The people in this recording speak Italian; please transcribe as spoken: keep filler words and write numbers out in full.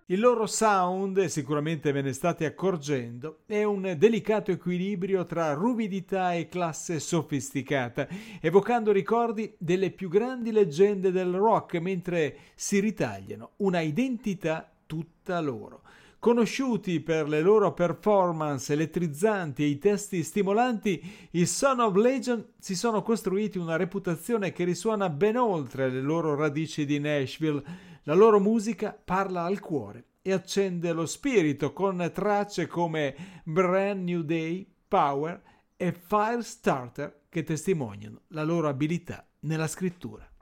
Il loro sound, e sicuramente ve ne state accorgendo, è un delicato equilibrio tra ruvidità e classe sofisticata, evocando ricordi delle più grandi leggende del rock, mentre si ritagliano una identità tutta loro. Conosciuti per le loro performance elettrizzanti e i testi stimolanti, i Son of Legend si sono costruiti una reputazione che risuona ben oltre le loro radici di Nashville. La loro musica parla al cuore e accende lo spirito con tracce come Brand New Day, Power e Firestarter che testimoniano la loro abilità nella scrittura.